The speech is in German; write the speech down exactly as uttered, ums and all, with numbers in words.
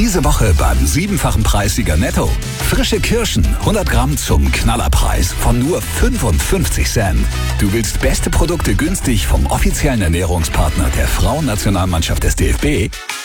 Diese Woche beim siebenfachen Preissieger Netto. Frische Kirschen, hundert Gramm zum Knallerpreis von nur fünfundfünfzig Cent. Du willst beste Produkte günstig vom offiziellen Ernährungspartner der Frauennationalmannschaft des D F B?